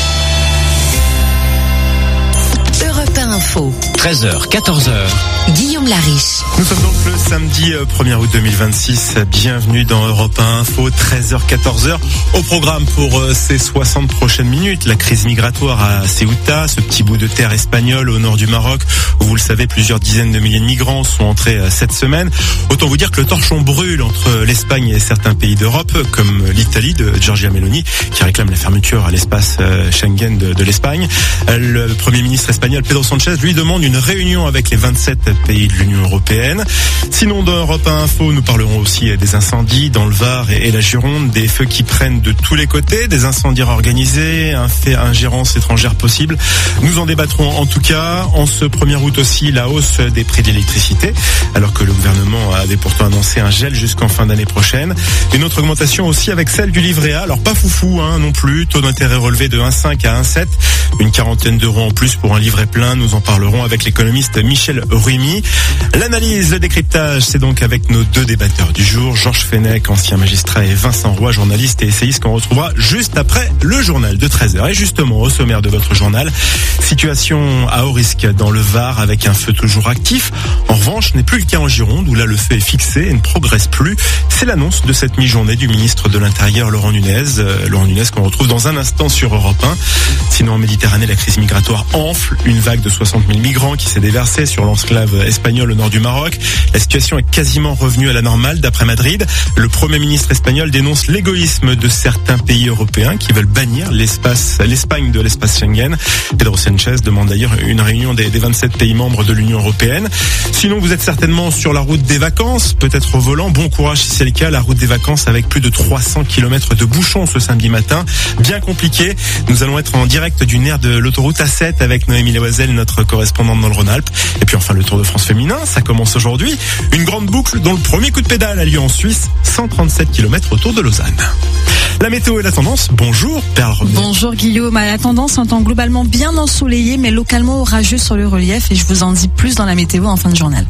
Europe un Info. treize heures, quatorze heures. Guillaume Lariche. Nous sommes donc le samedi premier août deux mille vingt-six. Bienvenue dans Europe un Info, treize heures, quatorze heures. Au programme pour ces soixante prochaines minutes, la crise migratoire à Ceuta, ce petit bout de terre espagnol au nord du Maroc, où vous le savez, plusieurs dizaines de milliers de migrants sont entrés cette semaine. Autant vous dire que le torchon brûle entre l'Espagne et certains pays d'Europe, comme l'Italie de Giorgia Meloni, qui réclame la fermeture à l'espace Schengen de, de l'Espagne. Le Premier ministre espagnol Pedro Sánchez lui demande une réunion avec les vingt-sept pays de l'Union européenne. Sinon, dans Europe un Info, nous parlerons aussi des incendies dans le Var et la Gironde, des feux qui prennent de tous les côtés, des incendies organisés, un fait ingérence étrangère possible. Nous en débattrons en tout cas. En ce premier août aussi, la hausse des prix de l'électricité, alors que le gouvernement avait pourtant annoncé un gel jusqu'en fin d'année prochaine. Une autre augmentation aussi avec celle du livret A. Alors pas foufou hein, non plus, taux d'intérêt relevé de un virgule cinq à un virgule sept, une quarantaine d'euros en plus pour un livret plein. Nous en parlerons avec l'économiste Michel Ruimi. L'analyse, le décryptage, c'est donc avec nos deux débatteurs du jour, Georges Fenech, ancien magistrat, et Vincent Roy, journaliste et essayiste, qu'on retrouvera juste après le journal de treize heures. Et justement, au sommaire de votre journal, situation à haut risque dans le Var avec un feu toujours actif. En revanche, ce n'est plus le cas en Gironde où là le feu est fixé et ne progresse plus. C'est l'annonce de cette mi-journée du ministre de l'Intérieur, Laurent Nunez. Euh, Laurent Nunez qu'on retrouve dans un instant sur Europe un. Sinon, en Méditerranée, la crise migratoire enfle. Une vague de soixante mille migrants qui s'est déversée sur l'enclave espagnole au nord du Maroc. La situation est quasiment revenue à la normale d'après Madrid. Le Premier ministre espagnol dénonce l'égoïsme de certains pays européens qui veulent bannir l'espace, l'Espagne de l'espace Schengen. Pedro Sánchez demande d'ailleurs une réunion des, des vingt-sept pays membres de l'Union européenne. Sinon, vous êtes certainement sur la route des vacances, peut-être au volant. Bon courage si c'est le cas, la route des vacances avec plus de trois cents kilomètres de bouchons ce samedi matin. Bien compliqué. Nous allons être en direct du nerf de l'autoroute A sept avec Noémie Loisel, notre correspondante dans le Rhône-Alpes. Et puis enfin, le Tour de France féminin, ça commence aujourd'hui. Une grande boucle dont le premier coup de pédale a lieu en Suisse, cent trente-sept kilomètres autour de Lausanne. La météo et la tendance, bonjour Perle René. Bonjour Guillaume, la tendance entend globalement bien ensoleillée mais localement orageux sur le relief et je vous en dis plus dans la météo en fin de journal.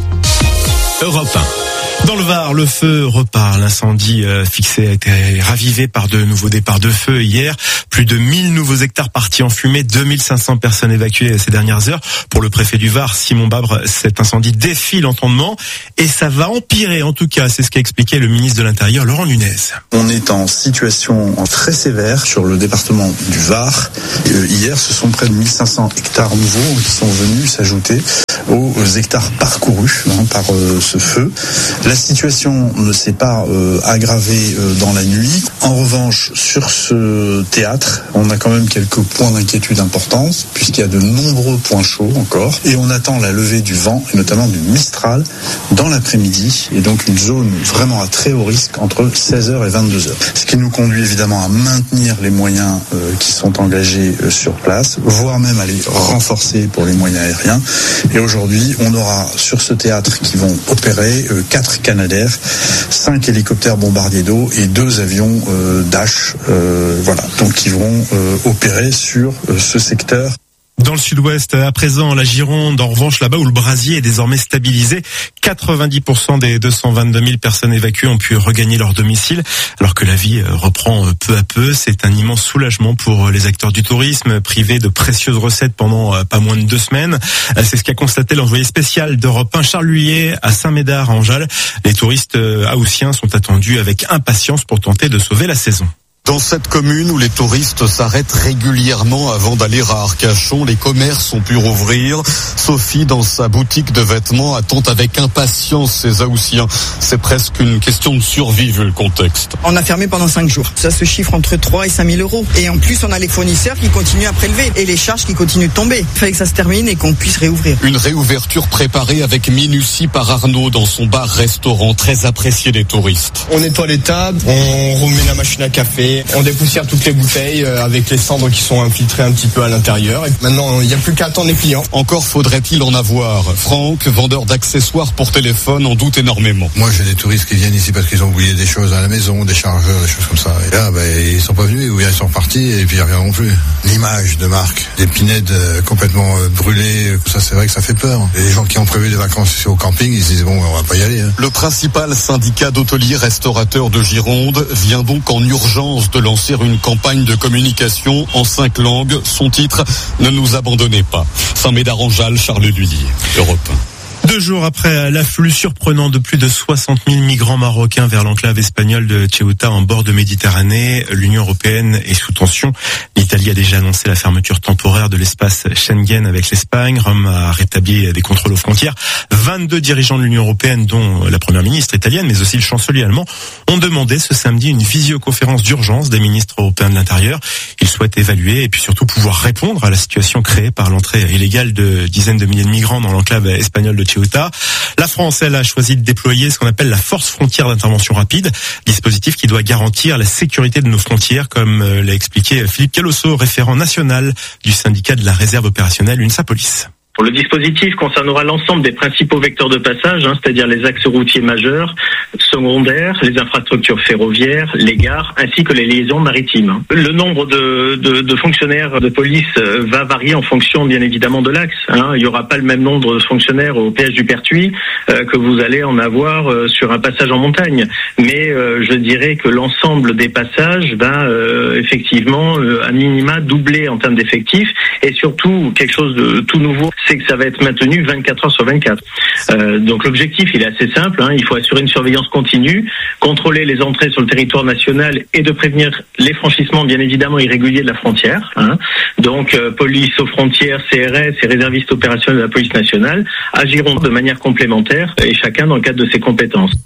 Europe un. Dans le Var, le feu repart. L'incendie euh, fixé a été ravivé par de nouveaux départs de feu hier. Plus de mille nouveaux hectares partis en fumée, deux mille cinq cents personnes évacuées ces dernières heures. Pour le préfet du Var, Simon Babre, cet incendie défie l'entendement et ça va empirer en tout cas. C'est ce qu'a expliqué le ministre de l'Intérieur, Laurent Nunez. On est en situation très sévère sur le département du Var. Euh, hier, ce sont près de mille cinq cents hectares nouveaux qui sont venus s'ajouter aux hectares parcourus hein, par euh, ce feu. La situation ne s'est pas euh, aggravée euh, dans la nuit. En revanche, sur ce théâtre, on a quand même quelques points d'inquiétude importants, puisqu'il y a de nombreux points chauds encore. Et on attend la levée du vent, et notamment du Mistral, dans l'après-midi. Et donc une zone vraiment à très haut risque entre seize heures et vingt-deux heures. Ce qui nous conduit évidemment à maintenir les moyens euh, qui sont engagés euh, sur place, voire même à les renforcer pour les moyens aériens. Et aujourd'hui, on aura sur ce théâtre qui vont opérer euh, quatre Canadair, cinq hélicoptères bombardiers d'eau et deux avions euh, Dash, euh, voilà, donc qui vont euh, opérer sur euh, ce secteur. Dans le sud-ouest, à présent, la Gironde, en revanche, là-bas où le brasier est désormais stabilisé, quatre-vingt-dix pour cent des deux cent vingt-deux mille personnes évacuées ont pu regagner leur domicile, alors que la vie reprend peu à peu. C'est un immense soulagement pour les acteurs du tourisme, privés de précieuses recettes pendant pas moins de deux semaines. C'est ce qu'a constaté l'envoyé spécial d'Europe un, Charles Lhuillet, à Saint-Médard, à Anjal. Les touristes haussiens sont attendus avec impatience pour tenter de sauver la saison. Dans cette commune où les touristes s'arrêtent régulièrement avant d'aller à Arcachon, les commerces ont pu rouvrir. Sophie, dans sa boutique de vêtements, attend avec impatience ces Haussiens. C'est presque une question de survie vu le contexte. On a fermé pendant cinq jours. Ça se chiffre entre trois et cinq mille euros. Et en plus, on a les fournisseurs qui continuent à prélever et les charges qui continuent de tomber. Il fallait que ça se termine et qu'on puisse réouvrir. Une réouverture préparée avec minutie par Arnaud dans son bar-restaurant, très apprécié des touristes. On nettoie les tables, on remet la machine à café. On dépoussière toutes les bouteilles avec les cendres qui sont infiltrées un petit peu à l'intérieur. Et maintenant, il n'y a plus qu'à attendre les clients. Encore faudrait-il en avoir. Franck, vendeur d'accessoires pour téléphone, en doute énormément. Moi, j'ai des touristes qui viennent ici parce qu'ils ont oublié des choses à la maison, des chargeurs, des choses comme ça. Et là, ben, ils sont pas venus, ou bien ils sont partis et puis ils reviendront plus. L'image de marque, des pinèdes complètement brûlées, ça, c'est vrai que ça fait peur. Et les gens qui ont prévu des vacances ici au camping, ils se disent bon, on va pas y aller. Hein. Le principal syndicat d'hôteliers restaurateurs de Gironde vient donc en urgence de lancer une campagne de communication en cinq langues. Son titre, ne nous abandonnez pas. Saint-Médard-en-Jalles, Charles Lhuillier, Europe un. Deux jours après l'afflux surprenant de plus de soixante mille migrants marocains vers l'enclave espagnole de Ceuta en bord de Méditerranée, l'Union européenne est sous tension. L'Italie a déjà annoncé la fermeture temporaire de l'espace Schengen avec l'Espagne. Rome a rétabli des contrôles aux frontières. vingt-deux dirigeants de l'Union européenne, dont la première ministre italienne, mais aussi le chancelier allemand, ont demandé ce samedi une visioconférence d'urgence des ministres européens de l'Intérieur. Ils souhaitent évaluer et puis surtout pouvoir répondre à la situation créée par l'entrée illégale de dizaines de milliers de migrants dans l'enclave espagnole de Ceuta. La France, elle, a choisi de déployer ce qu'on appelle la force frontière d'intervention rapide, dispositif qui doit garantir la sécurité de nos frontières, comme l'a expliqué Philippe Calosso, référent national du syndicat de la réserve opérationnelle UNSA Police. Le dispositif concernera l'ensemble des principaux vecteurs de passage, hein, c'est-à-dire les axes routiers majeurs, secondaires, les infrastructures ferroviaires, les gares, ainsi que les liaisons maritimes. Le nombre de, de, de fonctionnaires de police va varier en fonction, bien évidemment, de l'axe. Hein. Il n'y aura pas le même nombre de fonctionnaires au péage du Pertuis euh, que vous allez en avoir euh, sur un passage en montagne. Mais euh, je dirais que l'ensemble des passages va euh, effectivement, euh, à minima, doubler en termes d'effectifs. Et surtout, quelque chose de tout nouveau, c'est que ça va être maintenu vingt-quatre heures sur vingt-quatre. Euh, donc l'objectif, il est assez simple. Hein, il faut assurer une surveillance continue, contrôler les entrées sur le territoire national et de prévenir les franchissements, bien évidemment, irréguliers de la frontière. Hein. Donc euh, police aux frontières, C R S et réservistes opérationnels de la police nationale agiront de manière complémentaire et chacun dans le cadre de ses compétences.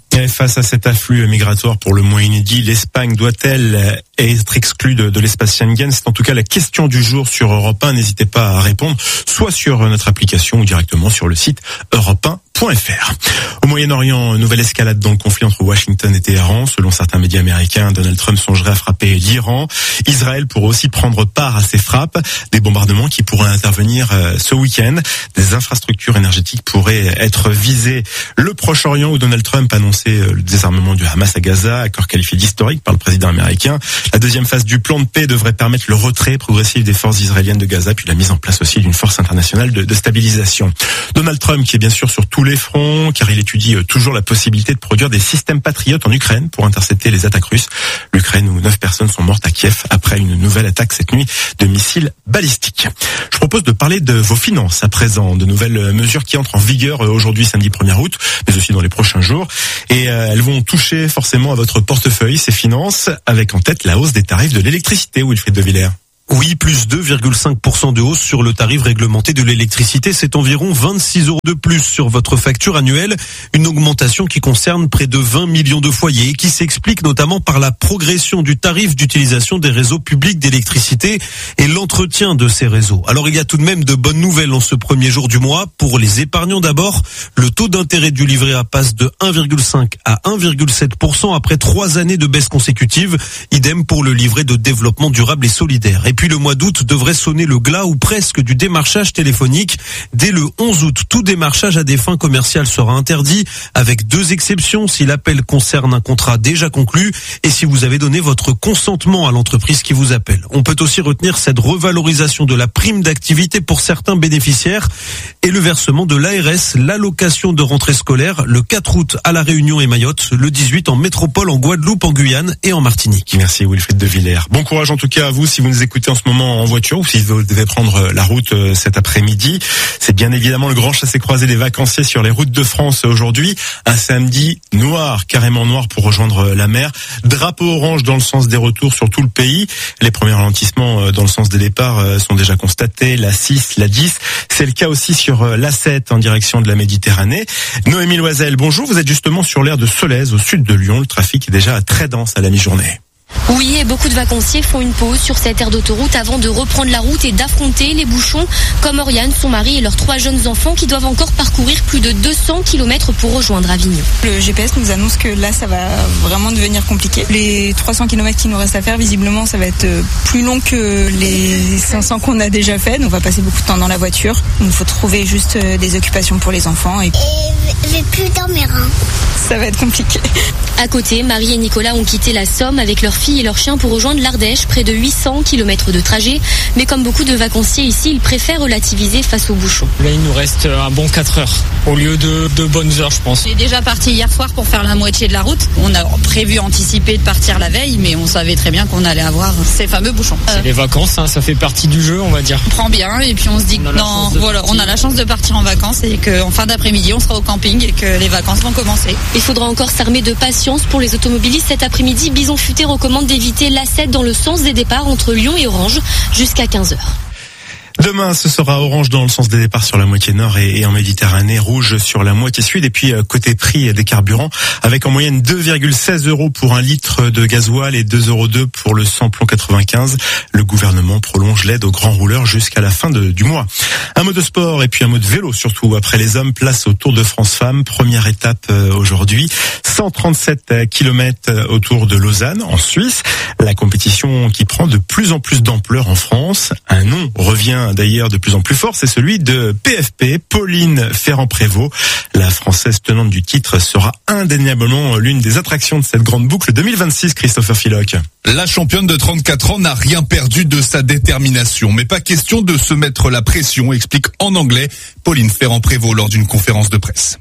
Et face à cet afflux migratoire pour le moins inédit, l'Espagne doit-elle être exclue de, de l'espace Schengen? C'est en tout cas la question du jour sur Europe un. N'hésitez pas à répondre, soit sur notre application ou directement sur le site europe un point f r. Au Moyen-Orient, nouvelle escalade dans le conflit entre Washington et Téhéran. Selon certains médias américains, Donald Trump songerait à frapper l'Iran. Israël pourrait aussi prendre part à ces frappes. Des bombardements qui pourraient intervenir ce week-end. Des infrastructures énergétiques pourraient être visées. Le Proche-Orient, où Donald Trump a annoncé le désarmement du Hamas à Gaza, accord qualifié d'historique par le président américain. La deuxième phase du plan de paix devrait permettre le retrait progressif des forces israéliennes de Gaza, puis la mise en place aussi d'une force internationale de, de stabilisation. Donald Trump, qui est bien sûr sur tous les fronts, car il étudie toujours la possibilité de produire des systèmes patriotes en Ukraine pour intercepter les attaques russes. L'Ukraine, où neuf personnes sont mortes à Kiev après une nouvelle attaque cette nuit de missiles balistiques. Je propose de parler de vos finances à présent, de nouvelles mesures qui entrent en vigueur aujourd'hui samedi premier août, mais aussi dans les prochains jours. Et euh, elles vont toucher forcément à votre portefeuille, ces finances, avec en tête la hausse des tarifs de l'électricité, Wilfried de Villers. Oui, plus deux virgule cinq pour cent de hausse sur le tarif réglementé de l'électricité. C'est environ vingt-six euros de plus sur votre facture annuelle. Une augmentation qui concerne près de vingt millions de foyers et qui s'explique notamment par la progression du tarif d'utilisation des réseaux publics d'électricité et l'entretien de ces réseaux. Alors il y a tout de même de bonnes nouvelles en ce premier jour du mois. Pour les épargnants d'abord, le taux d'intérêt du livret A passe de un virgule cinq à un virgule sept pour cent après trois années de baisse consécutive. Idem pour le livret de développement durable et solidaire. Et puis le mois d'août devrait sonner le glas ou presque du démarchage téléphonique. Dès le onze août, tout démarchage à des fins commerciales sera interdit, avec deux exceptions si l'appel concerne un contrat déjà conclu et si vous avez donné votre consentement à l'entreprise qui vous appelle. On peut aussi retenir cette revalorisation de la prime d'activité pour certains bénéficiaires et le versement de l'A R S, l'allocation de rentrée scolaire, le quatre août à La Réunion et Mayotte, le dix-huit en métropole, en Guadeloupe, en Guyane et en Martinique. Merci Wilfried de Villers. Bon courage en tout cas à vous si vous nous écoutez en ce moment en voiture ou si vous devez prendre la route cet après-midi. C'est bien évidemment le grand chassé-croisé des vacanciers sur les routes de France aujourd'hui. Un samedi noir, carrément noir pour rejoindre la mer. Drapeau orange dans le sens des retours sur tout le pays. Les premiers ralentissements dans le sens des départs sont déjà constatés. La six, la dix. C'est le cas aussi sur la sept en direction de la Méditerranée. Noémie Loisel, bonjour. Vous êtes justement sur l'aire de Solèze au sud de Lyon. Le trafic est déjà très dense à la mi-journée. Oui, et beaucoup de vacanciers font une pause sur cette aire d'autoroute avant de reprendre la route et d'affronter les bouchons, comme Oriane, son mari et leurs trois jeunes enfants qui doivent encore parcourir plus de deux cents kilomètres pour rejoindre Avignon. Le G P S nous annonce que là, ça va vraiment devenir compliqué. Les trois cents kilomètres qu'il nous reste à faire, visiblement, ça va être plus long que les cinq cents qu'on a déjà fait. Donc, on va passer beaucoup de temps dans la voiture. Il faut trouver juste des occupations pour les enfants. Et, et je vais plus dormir. Hein. Ça va être compliqué. À côté, Marie et Nicolas ont quitté la Somme avec leurs filles et leurs chiens pour rejoindre l'Ardèche, près de huit cents kilomètres de trajet. Mais comme beaucoup de vacanciers ici, ils préfèrent relativiser face aux bouchons. Là, il nous reste un bon quatre heures, au lieu de deux bonnes heures, je pense. On est déjà parti hier soir pour faire la moitié de la route. On a prévu, anticipé de partir la veille, mais on savait très bien qu'on allait avoir ces fameux bouchons. C'est les vacances, hein, ça fait partie du jeu, on va dire. On prend bien et puis on se dit que non, voilà, on a la chance de partir en vacances et qu'en fin d'après-midi, on sera au camping et que les vacances vont commencer. Il faudra encore s'armer de patience pour les automobilistes cet après-midi. Bison Futé recommande d'éviter l'A sept dans le sens des départs entre Lyon et Orange jusqu'à quinze heures. Demain, ce sera orange dans le sens des départs sur la moitié nord et, et en Méditerranée, rouge sur la moitié sud. Et puis, euh, côté prix des carburants, avec en moyenne deux virgule seize euros pour un litre de gasoil et deux euros deux pour le samplon quatre-vingt-quinze. Le gouvernement prolonge l'aide aux grands rouleurs jusqu'à la fin de, du mois. Un mot de sport et puis un mot de vélo surtout. Après les hommes, place au Tour de France Femmes. Première étape euh, aujourd'hui. cent trente-sept kilomètres autour de Lausanne, en Suisse. La compétition qui prend de plus en plus d'ampleur en France. Un nom revient d'ailleurs de plus en plus fort, c'est celui de P F P, Pauline Ferrand-Prévot. La Française tenante du titre sera indéniablement l'une des attractions de cette grande boucle deux mille vingt-six, Christopher Philoc. La championne de trente-quatre ans n'a rien perdu de sa détermination, mais pas question de se mettre la pression, explique en anglais Pauline Ferrand-Prévôt lors d'une conférence de presse.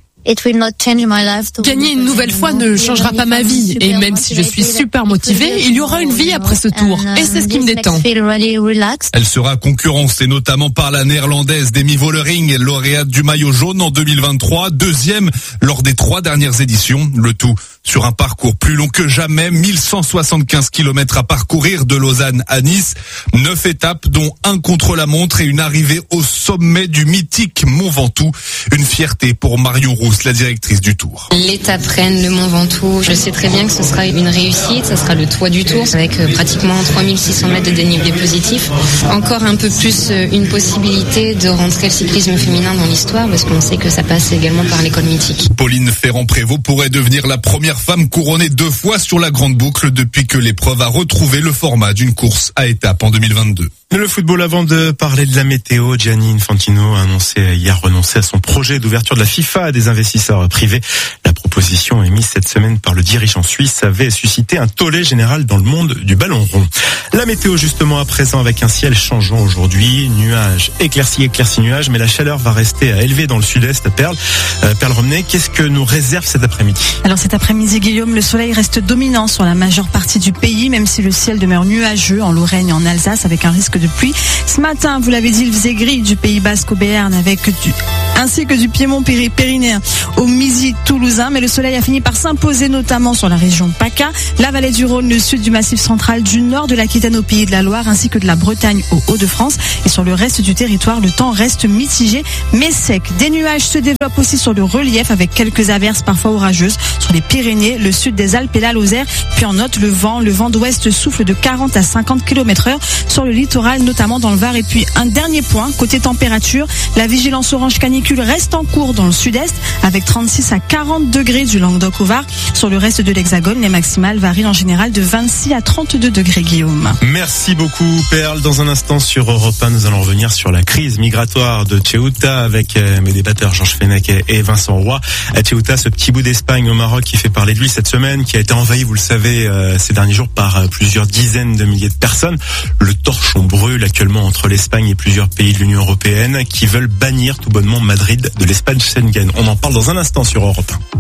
Gagner une nouvelle fois ne changera pas ma vie, et même si je suis super motivée, il y aura une vie après ce tour, et c'est ce qui me détend. Elle sera concurrencée notamment par la néerlandaise Demi Vollering, lauréate du maillot jaune en deux mille vingt-trois, deuxième lors des trois dernières éditions, le tout sur un parcours plus long que jamais, mille cent soixante-quinze kilomètres à parcourir de Lausanne à Nice, neuf étapes dont un contre-la-montre et une arrivée au sommet du mythique Mont Ventoux, une fierté pour Marion Rousse. Rose, la directrice du Tour. L'étape Rennes, le Mont Ventoux, je sais très bien que ce sera une réussite, ça sera le toit du Tour avec euh, pratiquement trois mille six cents mètres de dénivelé positif. Encore un peu plus euh, une possibilité de rentrer le cyclisme féminin dans l'histoire parce qu'on sait que ça passe également par l'école mythique. Pauline Ferrand-Prévot pourrait devenir la première femme couronnée deux fois sur la grande boucle depuis que l'épreuve a retrouvé le format d'une course à étapes en deux mille vingt-deux. Le football, avant de parler de la météo, Gianni Infantino a annoncé hier renoncer à son projet d'ouverture de la FIFA à des investisseurs privés. La proposition émise cette semaine par le dirigeant suisse avait suscité un tollé général dans le monde du ballon rond. La météo justement à présent avec un ciel changeant aujourd'hui, nuages éclaircis, éclaircis nuages, mais la chaleur va rester élevée dans le sud-est à Perle. Euh, Perle Romney, qu'est-ce que nous réserve cet après-midi? Alors cet après-midi, Guillaume, le soleil reste dominant sur la majeure partie du pays, même si le ciel demeure nuageux en Lorraine et en Alsace avec un risque de pluie. Ce matin, vous l'avez dit, il faisait gris du Pays Basque au Béarn avec du, ainsi que du Piémont péri-pyrénéen au Midi toulousain, mais le soleil a fini par s'imposer notamment sur la région PACA, la vallée du Rhône, le sud du Massif central, du nord de l'Aquitaine au Pays de la Loire, ainsi que de la Bretagne au Hauts-de-France. Et sur le reste du territoire, le temps reste mitigé, mais sec. Des nuages se développent aussi sur le relief avec quelques averses parfois orageuses sur les Pyrénées, le sud des Alpes et la Lozère. Puis en note, le vent, le vent d'ouest souffle de quarante à cinquante kilomètres heure sur le littoral, notamment dans le Var. Et puis un dernier point, côté température, la vigilance orange canicule reste en cours dans le sud-est avec trente-six à quarante degrés du Languedoc au Var. Sur le reste de l'Hexagone, les maximales varient en général de vingt-six à trente-deux degrés, Guillaume. Merci beaucoup, Perle. Dans un instant sur Europe un, nous allons revenir sur la crise migratoire de Ceuta avec mes débatteurs Georges Fenech et Vincent Roy. À Ceuta, ce petit bout d'Espagne au Maroc qui fait parler de lui cette semaine, qui a été envahi, vous le savez, ces derniers jours par plusieurs dizaines de milliers de personnes. Le torchon brûle actuellement entre l'Espagne et plusieurs pays de l'Union européenne qui veulent bannir tout bonnement Madrid de l'espace Schengen. On en parle dans un instant sur Europe un.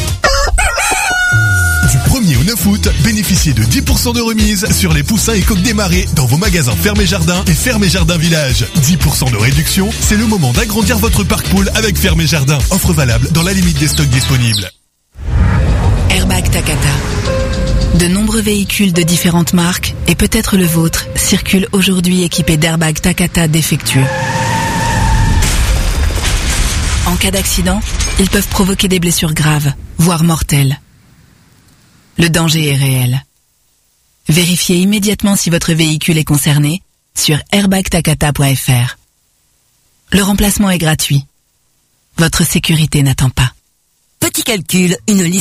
Du premier au neuf août, bénéficiez de dix pour cent de remise sur les poussins et coques démarrés dans vos magasins Fermé Jardin et Fermé Jardin Village. dix pour cent de réduction, c'est le moment d'agrandir votre parc pool avec Fermé Jardin. Offre valable dans la limite des stocks disponibles. Airbag Takata. De nombreux véhicules de différentes marques, et peut-être le vôtre, circulent aujourd'hui équipés d'airbags Takata défectueux. En cas d'accident, ils peuvent provoquer des blessures graves, voire mortelles. Le danger est réel. Vérifiez immédiatement si votre véhicule est concerné sur airbag takata point f r. Le remplacement est gratuit. Votre sécurité n'attend pas. Petit calcul, une liste